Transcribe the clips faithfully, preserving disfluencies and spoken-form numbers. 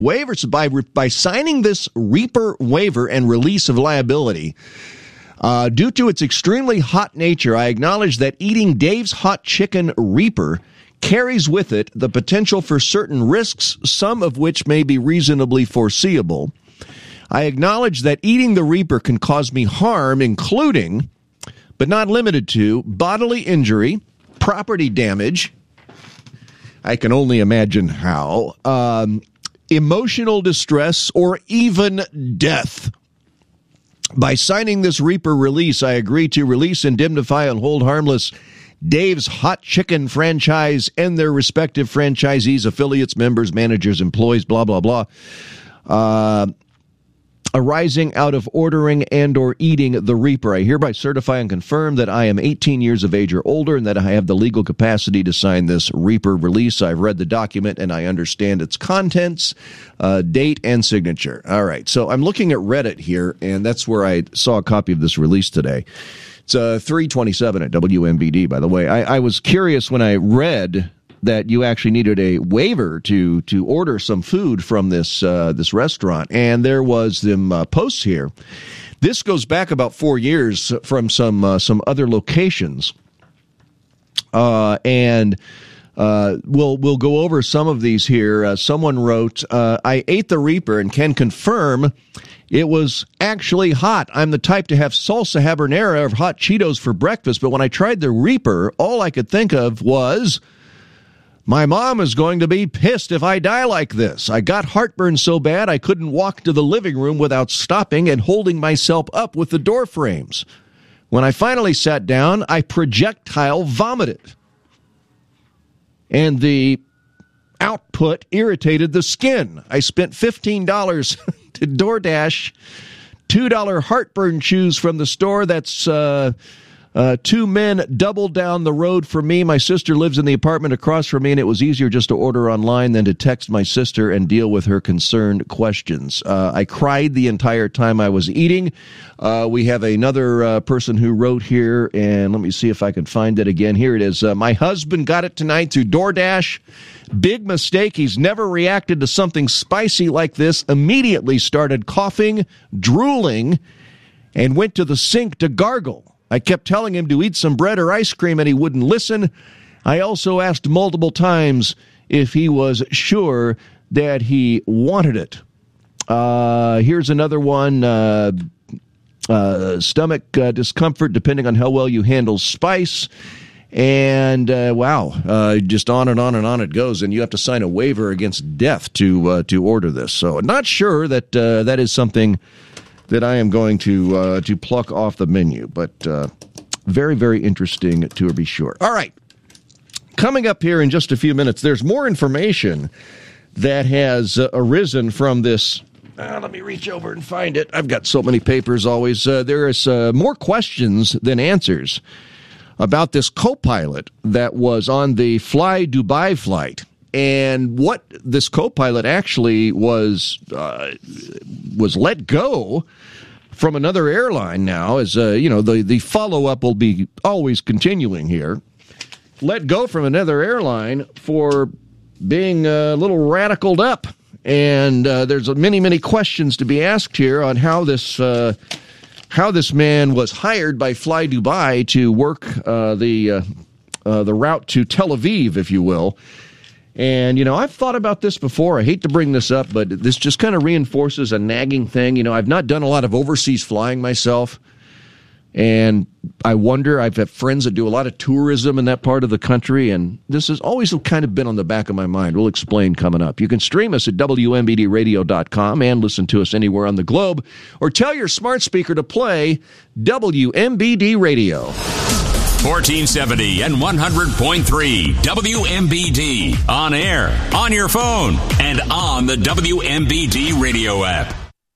Waivers by by signing this Reaper waiver and release of liability. Uh, due to its extremely hot nature, I acknowledge that eating Dave's Hot Chicken Reaper carries with it the potential for certain risks, some of which may be reasonably foreseeable. I acknowledge that eating the Reaper can cause me harm, including, but not limited to, bodily injury, property damage. I can only imagine how. Um, emotional distress, or even death. By signing this Reaper release, I agree to release, indemnify, and hold harmless Dave's Hot Chicken franchise and their respective franchisees, affiliates, members, managers, employees, blah, blah, blah, uh, arising out of ordering and or eating the Reaper. I hereby certify and confirm that I am eighteen years of age or older and that I have the legal capacity to sign this Reaper release. I've read the document and I understand its contents, uh, date, and signature. All right, so I'm looking at Reddit here, and that's where I saw a copy of this release today. It's uh, three twenty-seven at W M B D, by the way. I, I was curious when I read that you actually needed a waiver to to order some food from this uh, this restaurant, and there was them uh, posts here. This goes back about four years from some uh, some other locations, uh, and uh, we'll we'll go over some of these here. Uh, someone wrote, uh, "I ate the Reaper and can confirm it was actually hot. I'm the type to have salsa habanero or hot Cheetos for breakfast, but when I tried the Reaper, all I could think of was, my mom is going to be pissed if I die like this. I got heartburn so bad I couldn't walk to the living room without stopping and holding myself up with the door frames. When I finally sat down, I projectile vomited. And the output irritated the skin. I spent fifteen dollars to DoorDash two dollar heartburn chews from the store. That's uh, uh, two men double down the road from me. My sister lives in the apartment across from me, and it was easier just to order online than to text my sister and deal with her concerned questions. Uh, I cried the entire time I was eating. Uh, we have another uh, person who wrote here, and let me see if I can find it again. Here it is. Uh, my husband got it tonight through DoorDash. Big mistake. He's never reacted to something spicy like this. Immediately started coughing, drooling, and went to the sink to gargle. I kept telling him to eat some bread or ice cream, and he wouldn't listen. I also asked multiple times if he was sure that he wanted it. Uh, here's another one. Uh, uh, stomach uh, discomfort, depending on how well you handle spice. And, uh, wow, uh, just on and on and on it goes. And you have to sign a waiver against death to uh, to order this. So not sure that uh, that is something that I am going to uh, to pluck off the menu. But uh, very, very interesting to be sure. All right. Coming up here in just a few minutes, there's more information that has uh, arisen from this. Uh, let me reach over and find it. I've got so many papers always. Uh, there is uh, more questions than answers about this co-pilot that was on the Fly Dubai flight, and what this co-pilot actually was uh, was let go from another airline now. As uh, you know, the the follow-up will be always continuing here. Let go from another airline for being a little radicaled up, and uh, there's many many questions to be asked here on how this. Uh, How this man was hired by Fly Dubai to work uh, the uh, uh, the route to Tel Aviv, if you will. And, you know, I've thought about this before. I hate to bring this up, but this just kind of reinforces a nagging thing. You know, I've not done a lot of overseas flying myself. And I wonder, I've had friends that do a lot of tourism in that part of the country, and this has always kind of been on the back of my mind. We'll explain coming up. You can stream us at W M B D radio dot com and listen to us anywhere on the globe, or tell your smart speaker to play W M B D Radio. fourteen seventy and one hundred point three W M B D. On air, on your phone, and on the W M B D radio app.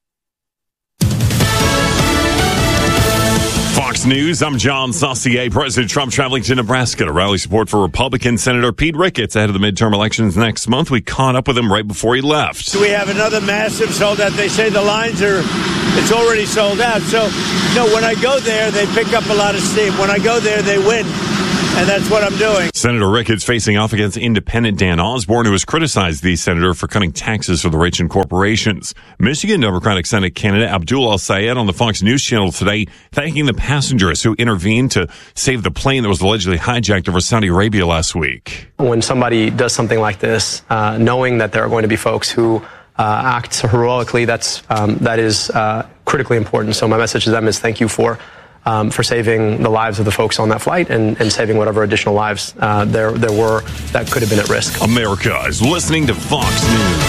Fox News, I'm John Saucier. President Trump traveling to Nebraska to rally support for Republican Senator Pete Ricketts ahead of the midterm elections next month. We caught up with him right before he left. We have another massive sold out. They say the lines are, it's already sold out. So, no, when I go there, they pick up a lot of steam. When I go there, they win. and that's what I'm doing. Senator Ricketts facing off against independent Dan Osborne, who has criticized the senator for cutting taxes for the rich and corporations. Michigan Democratic Senate candidate Abdul El-Sayed on the Fox News Channel today, thanking the passengers who intervened to save the plane that was allegedly hijacked over Saudi Arabia last week. When somebody does something like this, uh, knowing that there are going to be folks who uh, act heroically, that's um, that is uh, critically important. So my message to them is thank you for um, for saving the lives of the folks on that flight and, and saving whatever additional lives uh, there there were that could have been at risk. America is listening to Fox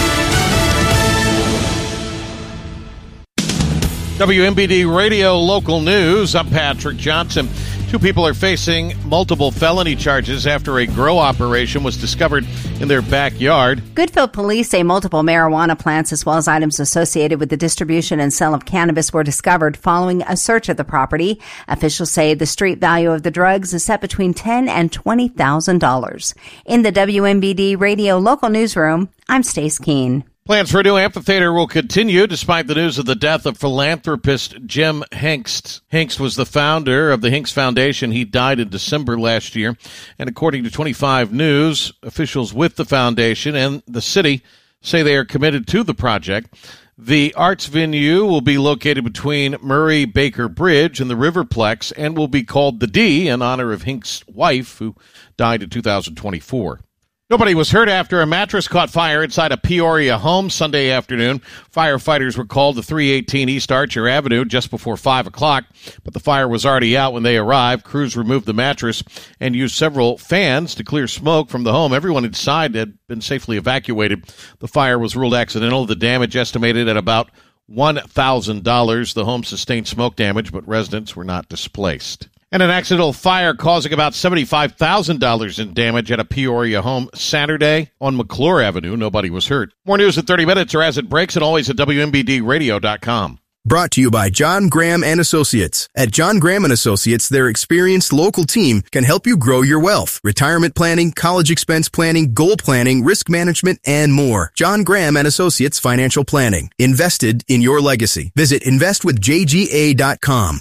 News. W M B D Radio Local News. I'm Patrick Johnson. Two people are facing multiple felony charges after a grow operation was discovered in their backyard. Goodfield police say multiple marijuana plants as well as items associated with the distribution and sale of cannabis were discovered following a search of the property. Officials say the street value of the drugs is set between ten thousand dollars and twenty thousand dollars. In the W M B D Radio Local Newsroom, I'm Stace Keene. Plans for a new amphitheater will continue despite the news of the death of philanthropist Jim Hengst. Hengst was the founder of the Hengst Foundation. He died in December last year. And according to twenty-five News, officials with the foundation and the city say they are committed to the project. The arts venue will be located between Murray Baker Bridge and the Riverplex and will be called the D in honor of Hengst's wife, who died in two thousand twenty-four. Nobody was hurt after a mattress caught fire inside a Peoria home Sunday afternoon. Firefighters were called to three eighteen East Archer Avenue just before five o'clock, but the fire was already out when they arrived. Crews removed the mattress and used several fans to clear smoke from the home. Everyone inside had been safely evacuated. The fire was ruled accidental. The damage estimated at about one thousand dollars. The home sustained smoke damage, but residents were not displaced. And an accidental fire causing about seventy-five thousand dollars in damage at a Peoria home Saturday on McClure Avenue. Nobody was hurt. More news in thirty minutes or as it breaks, and always at W M B D radio dot com. Brought to you by John Graham and Associates. At John Graham and Associates, their experienced local team can help you grow your wealth. Retirement planning, college expense planning, goal planning, risk management, and more. John Graham and Associates Financial Planning. Invested in your legacy. Visit invest with J G A dot com.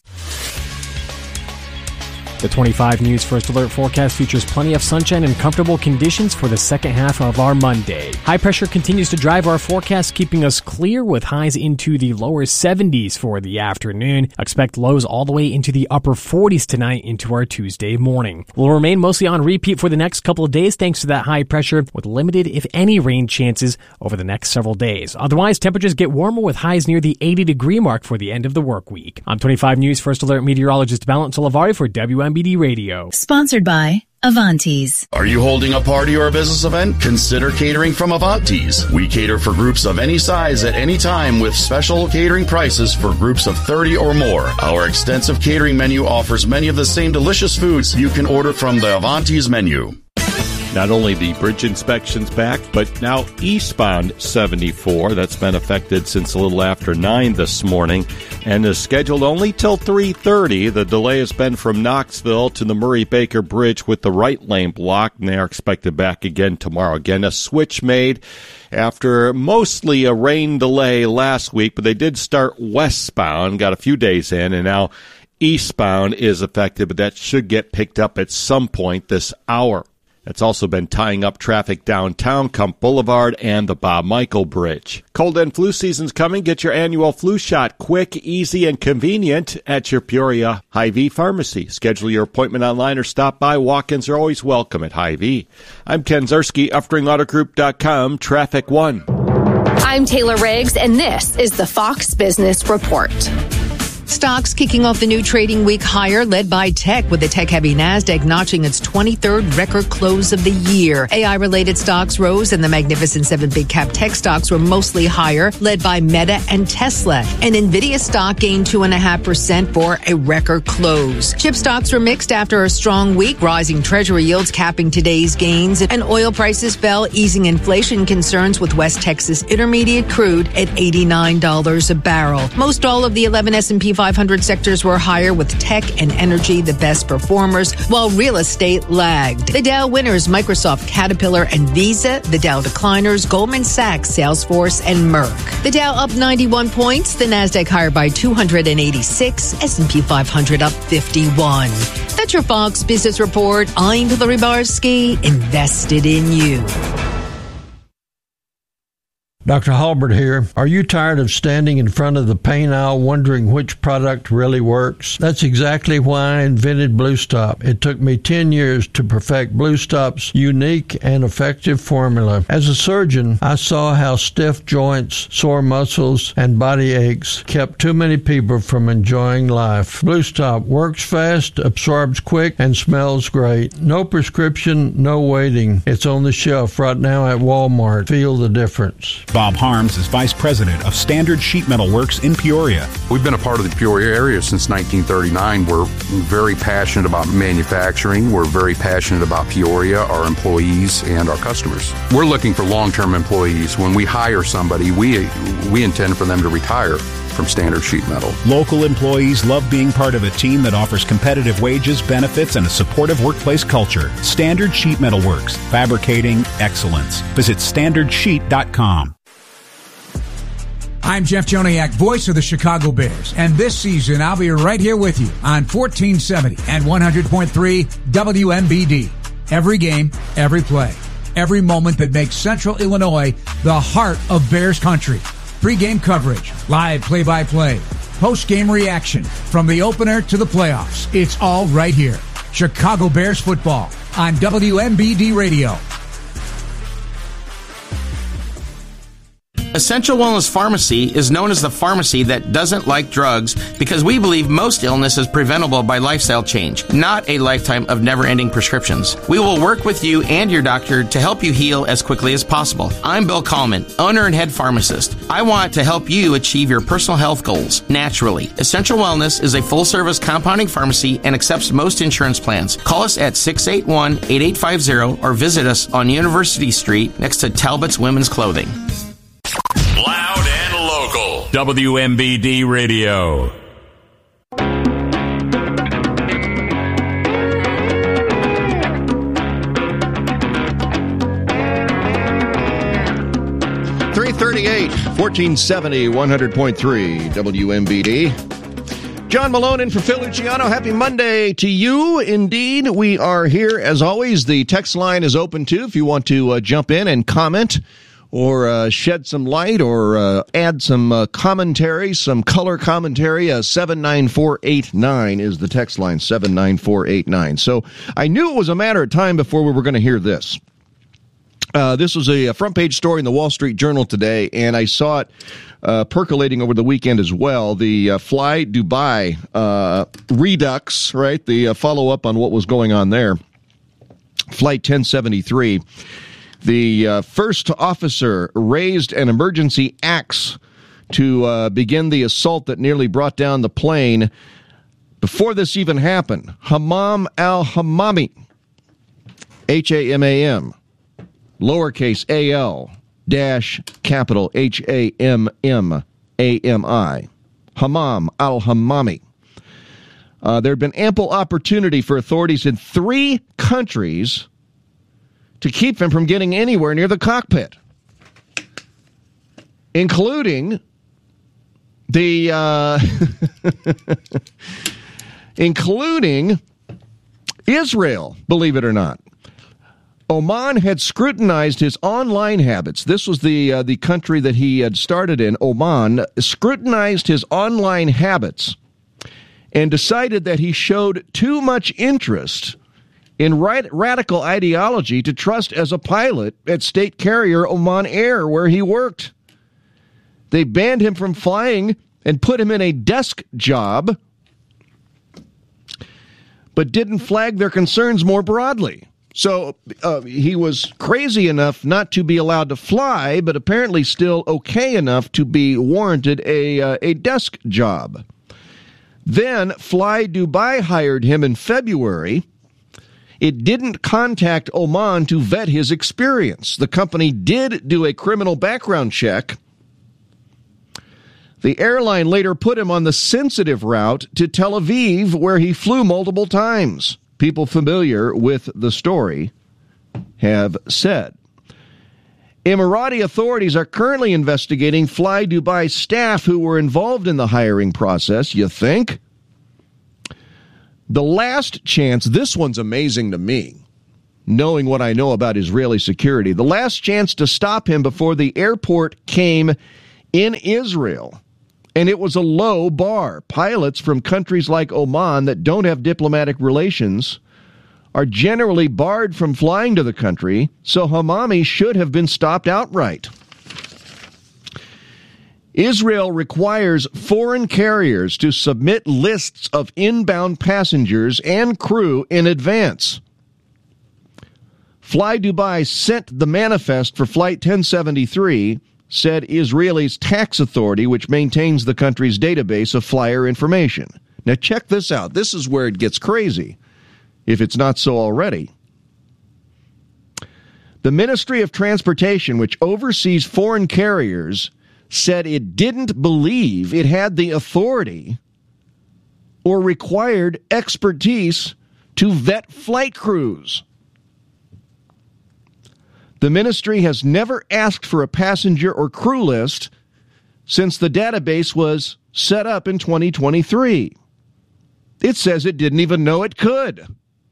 The twenty-five News First Alert forecast features plenty of sunshine and comfortable conditions for the second half of our Monday. High pressure continues to drive our forecast, keeping us clear with highs into the lower seventies for the afternoon. Expect lows all the way into the upper forties tonight into our Tuesday morning. We'll remain mostly on repeat for the next couple of days thanks to that high pressure, with limited, if any, rain chances over the next several days. Otherwise, temperatures get warmer with highs near the eighty degree mark for the end of the work week. I'm twenty-five News First Alert meteorologist Valent Olivari for W M B D Radio. Sponsored by Avantis. Are you holding a party or a business event? Consider catering from Avantis. We cater for groups of any size at any time with special catering prices for groups of thirty or more. Our extensive catering menu offers many of the same delicious foods you can order from the Avantis menu. Not only the bridge inspections back, but now eastbound seventy-four. That's been affected since a little after nine this morning and is scheduled only till three thirty. The delay has been from Knoxville to the Murray-Baker Bridge with the right lane blocked, and they are expected back again tomorrow. Again, a switch made after mostly a rain delay last week, but they did start westbound, got a few days in, and now eastbound is affected, but that should get picked up at some point this hour. It's also been tying up traffic downtown, Kump Boulevard, and the Bob Michael Bridge. Cold and flu season's coming. Get your annual flu shot quick, easy, and convenient at your Peoria Hy-Vee pharmacy. Schedule your appointment online or stop by. Walk-ins are always welcome at Hy-Vee. I'm Ken Zarski, Uftring Auto Group dot com, Traffic One. I'm Taylor Riggs, and this is the Fox Business Report. Stocks kicking off the new trading week higher, led by tech, with the tech-heavy NASDAQ notching its twenty-third record close of the year. A I-related stocks rose, and the Magnificent Seven big-cap tech stocks were mostly higher, led by Meta and Tesla. And NVIDIA stock gained two point five percent for a record close. Chip stocks were mixed after a strong week, rising Treasury yields capping today's gains, and oil prices fell, easing inflation concerns with West Texas Intermediate crude at eighty-nine dollars a barrel. Most all of the eleven S and P five hundred sectors were higher, with tech and energy the best performers, while real estate lagged. The Dow winners, Microsoft, Caterpillar, and Visa. The Dow decliners, Goldman Sachs, Salesforce, and Merck. The Dow up ninety-one points. The Nasdaq higher by two hundred eighty-six. S and P five hundred up fifty-one. That's your Fox Business Report. I'm Hillary Barsky, invested in you. Doctor Halbert here. Are you tired of standing in front of the pain aisle wondering which product really works? That's exactly why I invented Blue Stop. It took me ten years to perfect Blue Stop's unique and effective formula. As a surgeon, I saw how stiff joints, sore muscles, and body aches kept too many people from enjoying life. Blue Stop works fast, absorbs quick, and smells great. No prescription, no waiting. It's on the shelf right now at Walmart. Feel the difference. Bob Harms is Vice President of Standard Sheet Metal Works in Peoria. We've been a part of the Peoria area since nineteen thirty-nine. We're very passionate about manufacturing. We're very passionate about Peoria, our employees, and our customers. We're looking for long-term employees. When we hire somebody, we we intend for them to retire from Standard Sheet Metal. Local employees love being part of a team that offers competitive wages, benefits, and a supportive workplace culture. Standard Sheet Metal Works, fabricating excellence. Visit standard sheet dot com. I'm Jeff Joniak, voice of the Chicago Bears, and this season I'll be right here with you on fourteen seventy and one hundred point three W M B D. Every game, every play, every moment that makes Central Illinois the heart of Bears country. Pre-game coverage, live play-by-play, post-game reaction, from the opener to the playoffs. It's all right here. Chicago Bears football on W M B D Radio. Essential Wellness Pharmacy is known as the pharmacy that doesn't like drugs because we believe most illness is preventable by lifestyle change, not a lifetime of never-ending prescriptions. We will work with you and your doctor to help you heal as quickly as possible. I'm Bill Kallman, owner and head pharmacist. I want to help you achieve your personal health goals naturally. Essential Wellness is a full-service compounding pharmacy and accepts most insurance plans. Call us at six eight one, eight eight five zero or visit us on University Street next to Talbot's Women's Clothing. Loud and local. W M B D Radio. three thirty-eight, fourteen seventy, one hundred point three W M B D. John Malone in for Phil Luciano. Happy Monday to you. Indeed, we are here as always. The text line is open too if you want to uh, jump in and comment or uh, shed some light or uh, add some uh, commentary, some color commentary. Uh, seven nine four eight nine is the text line, seven nine four eight nine. So I knew it was a matter of time before we were going to hear this. Uh, this was a, a front page story in the Wall Street Journal today, and I saw it uh, percolating over the weekend as well. The uh, Fly Dubai uh, Redux, right? The uh, follow-up on what was going on there. Flight ten seventy-three. The uh, first officer raised an emergency axe to uh, begin the assault that nearly brought down the plane. Before this even happened, Hammam al-Hammami, H A M A M, lowercase a l, dash capital H A M M A M I, Hammam al-Hammami. Uh, there had been ample opportunity for authorities in three countries to keep him from getting anywhere near the cockpit, including the uh, including Israel, believe it or not. Oman had scrutinized his online habits. This was the uh, the country that he had started in. Oman scrutinized his online habits and decided that he showed too much interest in right, radical ideology to trust as a pilot at state carrier Oman Air, where he worked. They banned him from flying and put him in a desk job, but didn't flag their concerns more broadly. So uh, he was crazy enough not to be allowed to fly, but apparently still okay enough to be warranted a uh, a desk job. Then Fly Dubai hired him in February. It didn't contact Oman to vet his experience. The company did do a criminal background check, The airline later put him on the sensitive route to Tel Aviv, where he flew multiple times. People familiar with the story have said. Emirati authorities are currently investigating Fly Dubai staff who were involved in the hiring process, you think? The last chance, this one's amazing to me, knowing what I know about Israeli security. The last chance to stop him before the airport came in Israel, and it was a low bar. Pilots from countries like Oman that don't have diplomatic relations are generally barred from flying to the country, so Hamami should have been stopped outright. Israel requires foreign carriers to submit lists of inbound passengers and crew in advance. Fly Dubai sent the manifest for Flight ten seventy-three, said Israel's tax authority, which maintains the country's database of flyer information. Now check this out. This is where it gets crazy, if it's not so already. The Ministry of Transportation, which oversees foreign carriers, said it didn't believe it had the authority or required expertise to vet flight crews. The ministry has never asked for a passenger or crew list since the database was set up in twenty twenty-three. It says it didn't even know it could.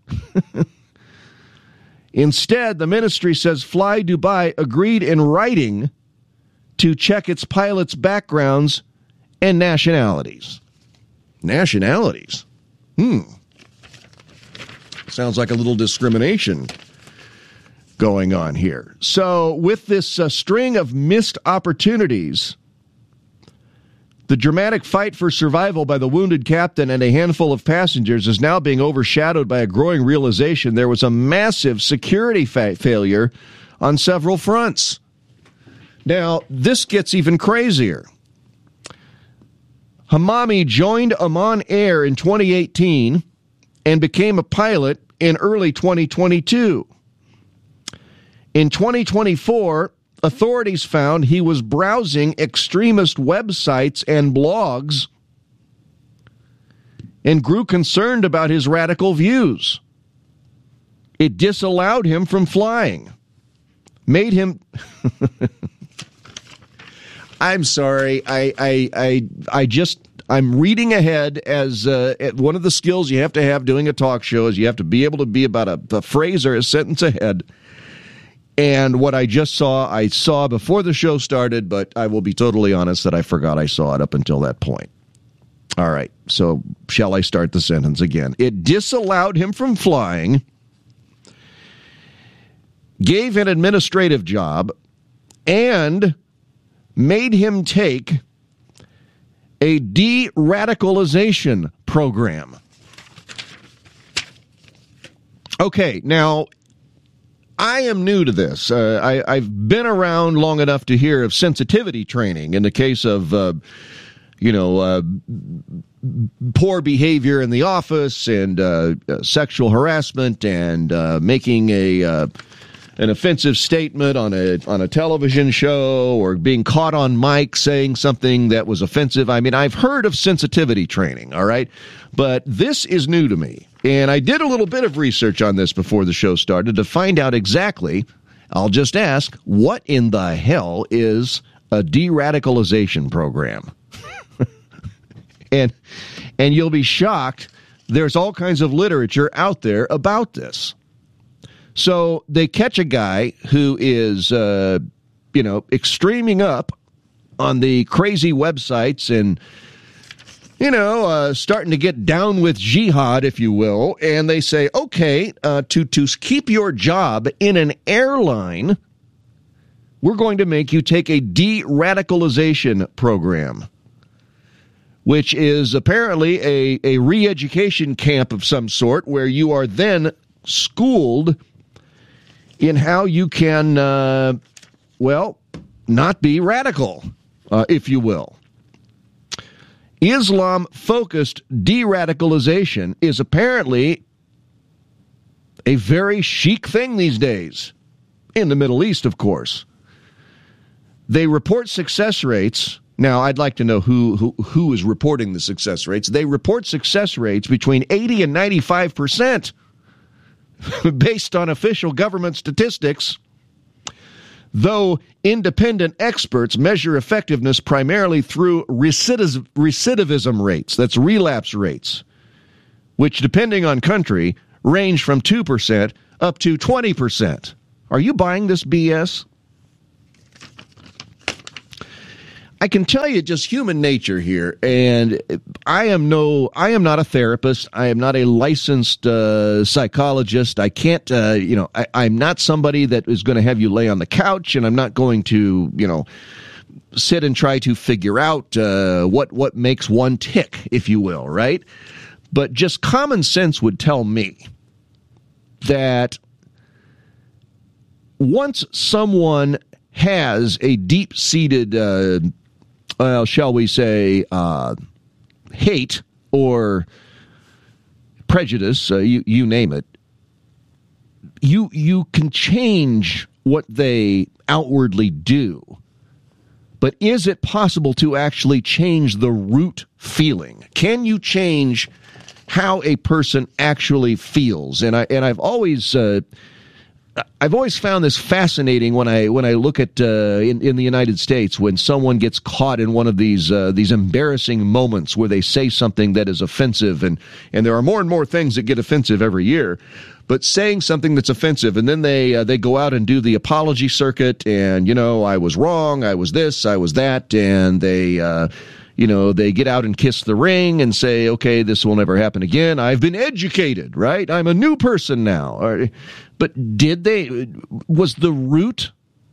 Instead, the ministry says Fly Dubai agreed in writing to check its pilots' backgrounds and nationalities. Nationalities? Hmm. Sounds like a little discrimination going on here. So, with this uh, string of missed opportunities, the dramatic fight for survival by the wounded captain and a handful of passengers is now being overshadowed by a growing realization there was a massive security fa- failure on several fronts. Now, this gets even crazier. Hamami joined Oman Air in twenty eighteen and became a pilot in early twenty twenty-two. In twenty twenty-four, authorities found he was browsing extremist websites and blogs and grew concerned about his radical views. It disallowed him from flying, made him... I'm sorry, I, I, I, I just... I'm reading ahead as uh, one of the skills you have to have doing a talk show is you have to be able to be about a, a phrase or a sentence ahead. And what I just saw, I saw before the show started, but I will be totally honest that I forgot I saw it up until that point. All right, so shall I start the sentence again? It disallowed him from flying, gave an administrative job, and made him take a de-radicalization program. Okay, now... I am new to this. Uh, I, I've been around long enough to hear of sensitivity training in the case of, uh, you know, uh, poor behavior in the office and uh, uh, sexual harassment and uh, making a uh, an offensive statement on a on a television show or being caught on mic saying something that was offensive. I mean, I've heard of sensitivity training, all right? But this is new to me. And I did a little bit of research on this before the show started to find out exactly, I'll just ask, what in the hell is a de-radicalization program? and and you'll be shocked. There's all kinds of literature out there about this. So they catch a guy who is, uh, you know, extreming up on the crazy websites and, you know, uh, starting to get down with jihad, if you will, and they say, okay, uh, to, to keep your job in an airline, we're going to make you take a de-radicalization program, which is apparently a, a re-education camp of some sort where you are then schooled in how you can, uh, well, not be radical, uh, if you will. Islam-focused de-radicalization is apparently a very chic thing these days, in the Middle East, of course. They report success rates Now, I'd like to know who, who who is reporting the success rates. They report success rates between eighty and ninety-five percent based on official government statistics, though independent experts measure effectiveness primarily through recidiv- recidivism rates, that's relapse rates, which, depending on country, range from two percent up to twenty percent. Are you buying this B S? I can tell you just human nature here, and I am no, I am not a therapist. I am not a licensed uh, psychologist. I can't, uh, you know, I, I'm not somebody that is going to have you lay on the couch, and I'm not going to, you know, sit and try to figure out uh, what what makes one tick, if you will, right? But just common sense would tell me that once someone has a deep-seated uh, well, shall we say, uh, hate or prejudice, uh, you, you name it, you you can change what they outwardly do. But is it possible to actually change the root feeling? Can you change how a person actually feels? And I and I've always uh, I've always found this fascinating when I when I look at uh, in in the United States when someone gets caught in one of these uh, these embarrassing moments where they say something that is offensive, and and there are more and more things that get offensive every year. But saying something that's offensive, and then they uh, they go out and do the apology circuit, and you know I was wrong, I was this, I was that, and they. Uh, You know, they get out and kiss the ring and say, okay, this will never happen again. I've been educated, right? I'm a new person now. But did they, was the root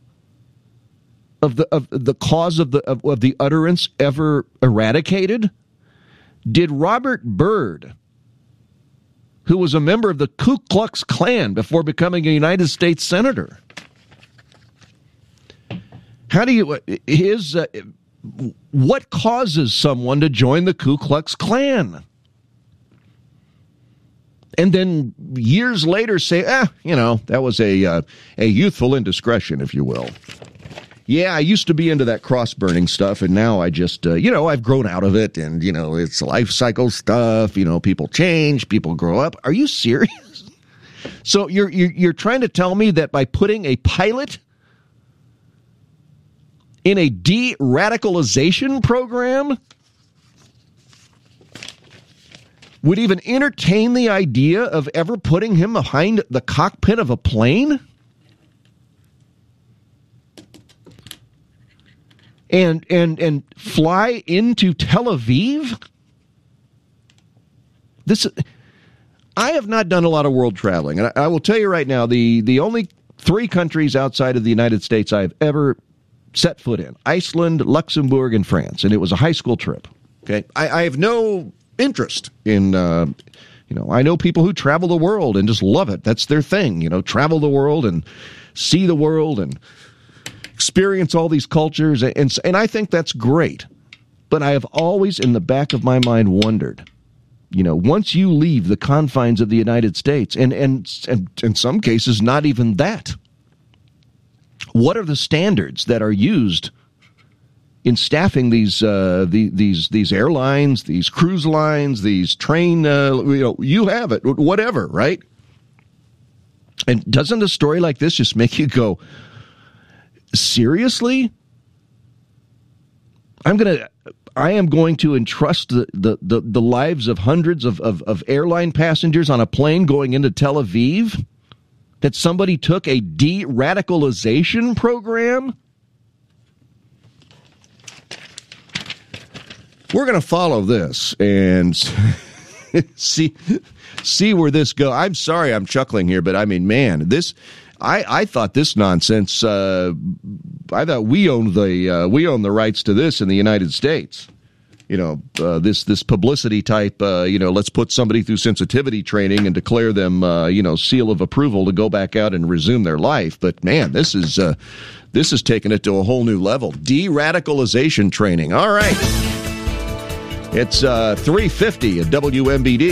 of the of the cause of the of, of the utterance ever eradicated? Did Robert Byrd, who was a member of the Ku Klux Klan before becoming a United States Senator, how do you, his, uh, what causes someone to join the Ku Klux Klan? And then years later say, ah, you know, that was a uh, a youthful indiscretion, if you will. Yeah, I used to be into that cross-burning stuff, and now I just, uh, you know, I've grown out of it, and, you know, it's life cycle stuff. You know, people change, people grow up. Are you serious? So you're you're, you're trying to tell me that by putting a pilot in a de-radicalization program would even entertain the idea of ever putting him behind the cockpit of a plane? And and and fly into Tel Aviv? This, I have not done a lot of world traveling, and I, I will tell you right now, the, the only three countries outside of the United States I've ever set foot in: Iceland, Luxembourg, and France. And it was a high school trip. Okay, I, I have no interest in, uh, you know, I know people who travel the world and just love it. That's their thing, you know, travel the world and see the world and experience all these cultures. And, and, and I think that's great. But I have always in the back of my mind wondered, you know, once you leave the confines of the United States, and, and, and in some cases, not even that, what are the standards that are used in staffing these uh, the, these these airlines, these cruise lines, these train? Uh, you know, you have it, whatever, right? And doesn't a story like this just make you go, seriously? I'm gonna, I am going to entrust the the, the, the lives of hundreds of, of of airline passengers on a plane going into Tel Aviv? That somebody took a de-radicalization program? We're going to follow this and see see where this goes. I'm sorry I'm chuckling here, but I mean, man, this I, I thought this nonsense. Uh, I thought we owned the uh, we own the rights to this in the United States. You know, uh, this this publicity type, uh, you know, let's put somebody through sensitivity training and declare them, uh, you know, seal of approval to go back out and resume their life. But, man, this is uh, this is taking it to a whole new level. De-radicalization training. All right. It's uh, three fifty at W M B D.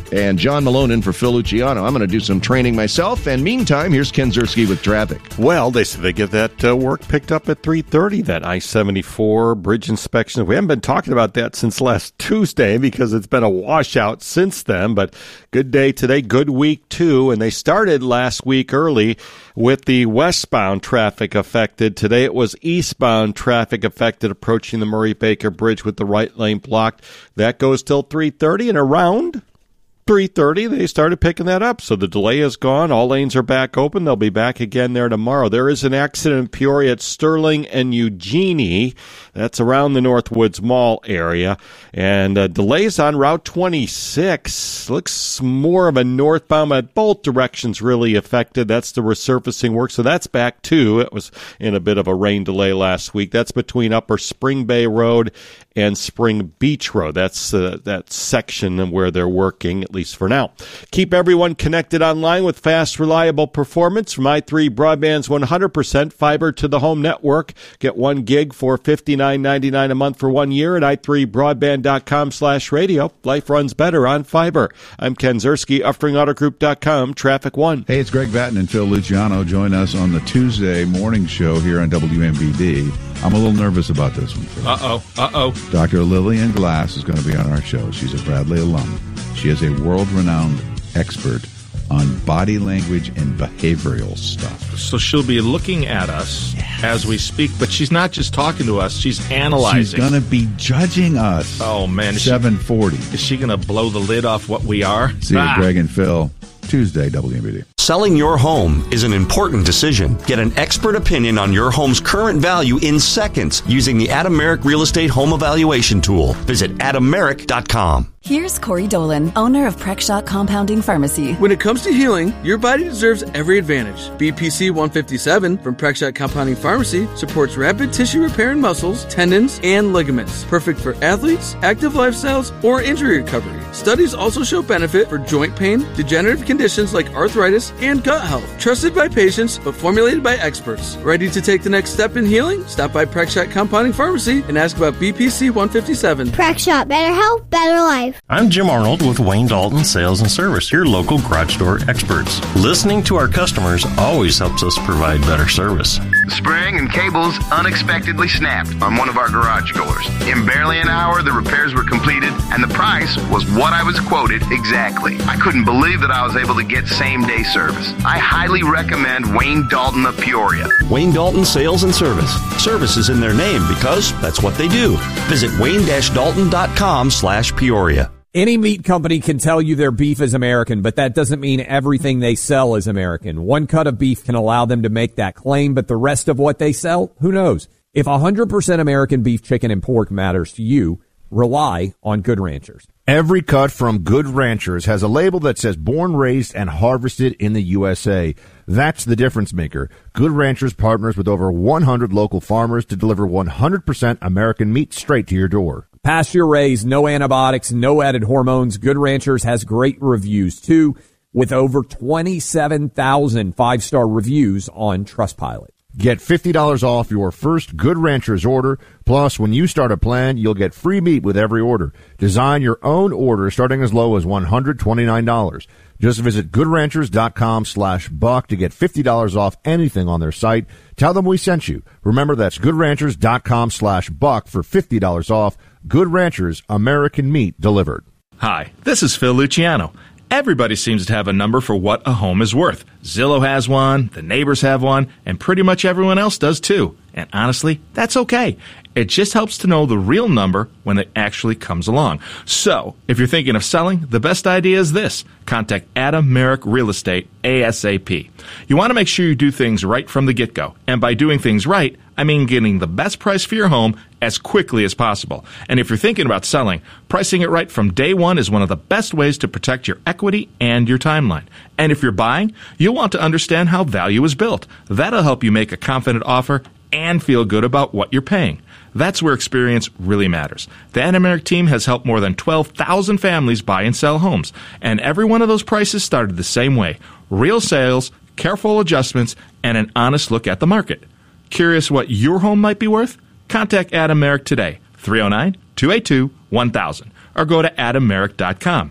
and John Malone in for Phil Luciano. I'm going to do some training myself, and meantime, here's Ken Ziersky with traffic. Well, they said they get that uh, work picked up at three thirty, that I seventy-four bridge inspection. We haven't been talking about that since last Tuesday because it's been a washout since then, but good day today, good week too, and they started last week early with the westbound traffic affected. Today it was eastbound traffic affected approaching the Murray Baker Bridge with the right lane blocked. That goes till three thirty, and around three thirty, they started picking that up. So the delay is gone. All lanes are back open. They'll be back again there tomorrow. There is an accident in Peoria at Sterling and Eugenie. That's around the Northwoods Mall area. And uh, delays on Route twenty-six. Looks more of a northbound, but both directions really affected. That's the resurfacing work. So that's back too. It was in a bit of a rain delay last week. That's between Upper Spring Bay Road and Spring Beach Road. That's uh, that section where they're working, at least for now. Keep everyone connected online with fast, reliable performance from i three Broadband's one hundred percent fiber to the home network. Get one gig for fifty-nine ninety-nine a month for one year at i three broadband dot com slash radio. Life runs better on fiber. I'm Ken Ziersky, uftring auto group dot com, Traffic One. Hey, it's Greg Batten and Phil Luciano. Join us on the Tuesday morning show here on W M B D. I'm a little nervous about this one, Phil. Uh-oh, uh-oh. Doctor Lillian Glass is going to be on our show. She's a Bradley alum. She is a world-renowned expert on body language and behavioral stuff. So she'll be looking at us yes. as we speak, but she's not just talking to us, she's analyzing. She's going to be judging us. Oh, man. seven forty. Is she going to blow the lid off what we are? See ah. you, Greg and Phil. Tuesday, W M B D. Selling your home is an important decision. Get an expert opinion on your home's current value in seconds using the Adam Merrick Real Estate Home Evaluation Tool. Visit adam merrick dot com. Here's Corey Dolan, owner of Prexshot Compounding Pharmacy. When it comes to healing, your body deserves every advantage. B P C one fifty-seven from Prexshot Compounding Pharmacy supports rapid tissue repair in muscles, tendons, and ligaments. Perfect for athletes, active lifestyles, or injury recovery. Studies also show benefit for joint pain, degenerative conditions like arthritis, and gut health. Trusted by patients, but formulated by experts. Ready to take the next step in healing? Stop by Prexshot Compounding Pharmacy and ask about B P C one fifty-seven. Prexshot, better health, better life. I'm Jim Arnold with Wayne Dalton Sales and Service, your local garage door experts. Listening to our customers always helps us provide better service. Spring and cables unexpectedly snapped on one of our garage doors. In barely an hour, the repairs were completed, and the price was what I was quoted exactly. I couldn't believe that I was able to get same-day service. I highly recommend Wayne Dalton of Peoria. Wayne Dalton Sales and Service. Service is in their name because that's what they do. Visit wayne dash dalton dot com slash Peoria. Any meat company can tell you their beef is American, but that doesn't mean everything they sell is American. One cut of beef can allow them to make that claim, but the rest of what they sell, who knows? If one hundred percent American beef, chicken, and pork matters to you, rely on Good Ranchers. Every cut from Good Ranchers has a label that says born, raised, and harvested in the U S A. That's the difference maker. Good Ranchers partners with over one hundred local farmers to deliver one hundred percent American meat straight to your door. Pasture raised, no antibiotics, no added hormones. Good Ranchers has great reviews, too, with over twenty-seven thousand five-star reviews on Trustpilot. Get fifty dollars off your first Good Ranchers order. Plus, when you start a plan, you'll get free meat with every order. Design your own order starting as low as one hundred twenty-nine dollars. Just visit good ranchers dot com slash buck to get fifty dollars off anything on their site. Tell them we sent you. Remember, that's good ranchers dot com slash buck for fifty dollars off. Good Ranchers, American meat delivered. Hi, this is Phil Luciano. Everybody seems to have a number for what a home is worth. Zillow has one, the neighbors have one, and pretty much everyone else does too. And honestly, that's okay. It just helps to know the real number when it actually comes along. So, if you're thinking of selling, the best idea is this. Contact Adam Merrick Real Estate ASAP. You want to make sure you do things right from the get-go. And by doing things right, I mean getting the best price for your home as quickly as possible. And if you're thinking about selling, pricing it right from day one is one of the best ways to protect your equity and your timeline. And if you're buying, you'll want to understand how value is built. That'll help you make a confident offer and feel good about what you're paying. That's where experience really matters. The Adam Merrick team has helped more than twelve thousand families buy and sell homes, and every one of those prices started the same way. Real sales, careful adjustments, and an honest look at the market. Curious what your home might be worth? Contact Adam Merrick today, three oh nine, two eight two, one thousand, or go to adam merrick dot com.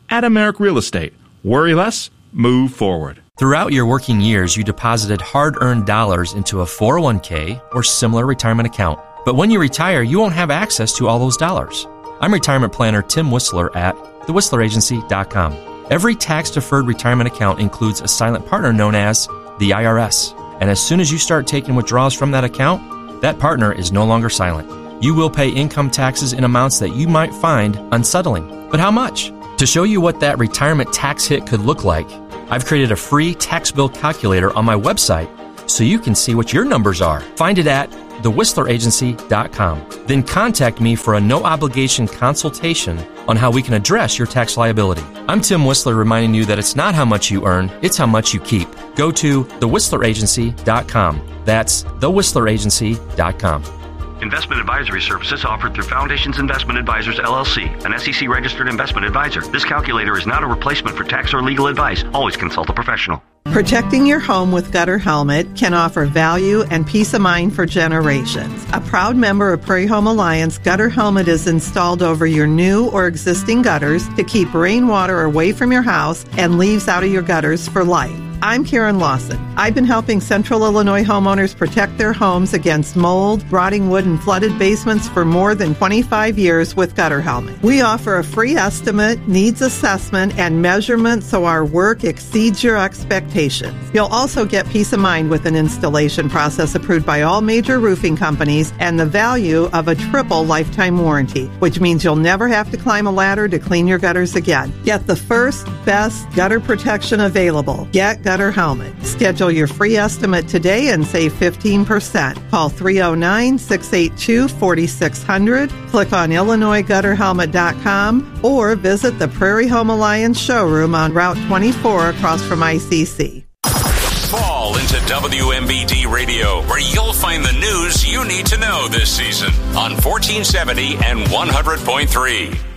At America Real Estate. Worry less, move forward. Throughout your working years, you deposited hard-earned dollars into a four oh one k or similar retirement account. But when you retire, you won't have access to all those dollars. I'm retirement planner Tim Whistler at the whistler agency dot com. Every tax-deferred retirement account includes a silent partner known as the I R S. And as soon as you start taking withdrawals from that account, that partner is no longer silent. You will pay income taxes in amounts that you might find unsettling. But how much? To show you what that retirement tax hit could look like, I've created a free tax bill calculator on my website so you can see what your numbers are. Find it at the whistler agency dot com. Then contact me for a no-obligation consultation on how we can address your tax liability. I'm Tim Whistler reminding you that it's not how much you earn, it's how much you keep. Go to the whistler agency dot com. That's the whistler agency dot com. Investment advisory services offered through Foundations Investment Advisors, L L C, an S E C-registered investment advisor. This calculator is not a replacement for tax or legal advice. Always consult a professional. Protecting your home with Gutter Helmet can offer value and peace of mind for generations. A proud member of Prairie Home Alliance, Gutter Helmet is installed over your new or existing gutters to keep rainwater away from your house and leaves out of your gutters for life. I'm Karen Lawson. I've been helping Central Illinois homeowners protect their homes against mold, rotting wood, and flooded basements for more than twenty-five years with Gutter Helmet. We offer a free estimate, needs assessment, and measurement so our work exceeds your expectations. You'll also get peace of mind with an installation process approved by all major roofing companies and the value of a triple lifetime warranty, which means you'll never have to climb a ladder to clean your gutters again. Get the first, best gutter protection available. Get Gutter Helmet. Schedule your free estimate today and save fifteen percent. Call three oh nine, six eight two, four six zero zero, click on illinois gutter helmet dot com, or visit the Prairie Home Alliance showroom on Route twenty-four across from I C C. Fall into W M B D Radio, where you'll find the news you need to know this season on fourteen seventy and one hundred point three.